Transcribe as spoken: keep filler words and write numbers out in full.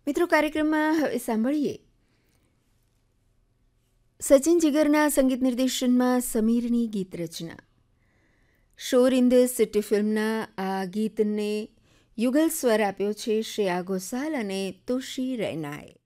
મિત્રો, કાર્યક્રમમાં હવે સાંભળીએ સચિન જીગરના સંગીત નિર્દેશનમાં સમીરની ગીત રચના. શોર ઇન ધ સિટી ફિલ્મના આ ગીતને યુગલ સ્વર આપ્યો છે શ્રેયા ઘોષાલ અને તોશી રૈનાએ.